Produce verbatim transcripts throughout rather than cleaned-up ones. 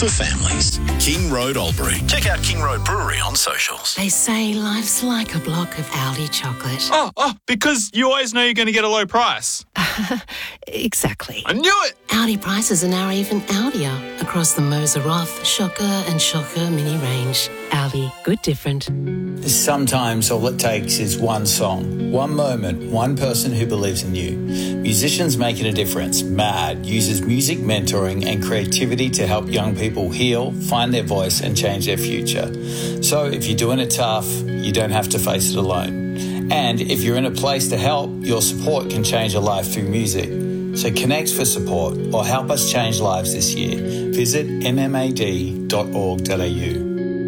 for families. King Road Albury. Check out King Road Brewery on socials. They say life's like a block of Aldi chocolate. Oh, oh, because you always know you're going to get a low price. Exactly. I knew it! Aldi prices are now even Aldier across the Moser Roth, Shocker and Shocker mini range. Aldi, good different. Sometimes all it takes is one song, one moment, one person who believes in you. Musicians Making a Difference, MAD, uses music mentoring and creativity to help young people heal, find their voice and change their future. So if you're doing it tough, you don't have to face it alone. And if you're in a place to help, your support can change a life through music. So connect for support or help us change lives this year. Visit m m a d dot org dot a u.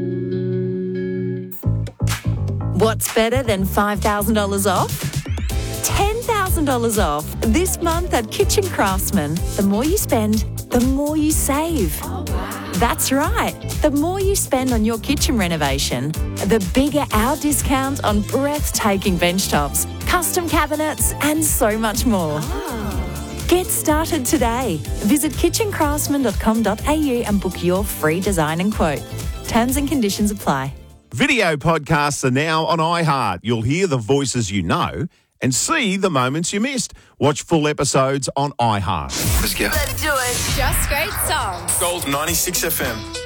What's better than five thousand dollars off? ten thousand dollars off this month at Kitchen Craftsman. The more you spend, the more you save. Oh, wow. That's right. The more you spend on your kitchen renovation, the bigger our discount on breathtaking bench tops, custom cabinets and so much more. Oh. Get started today. Visit kitchen craftsman dot com dot a u and book your free design and quote. Terms and conditions apply. Video podcasts are now on iHeart. You'll hear the voices you know and see the moments you missed. Watch full episodes on iHeart. Let's go. Let's do it. Just great songs. Gold ninety-six F M.